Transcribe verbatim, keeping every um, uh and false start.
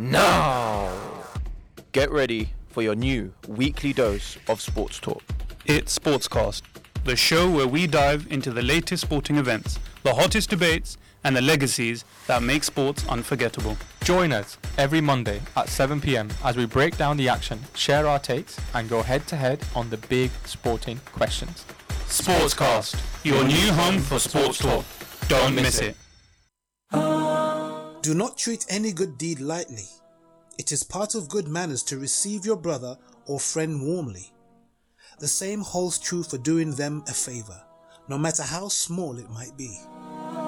now. Get ready for your new weekly dose of sports talk. It's Sportscast, the show where we dive into the latest sporting events, the hottest debates, and the legacies that make sports unforgettable. Join us every Monday at seven p.m. as we break down the action, share our takes, and go head-to-head on the big sporting questions. Sportscast, your new home for sports talk. Don't miss it. Do not treat any good deed lightly. It is part of good manners to receive your brother or friend warmly. The same holds true for doing them a favor, no matter how small it might be.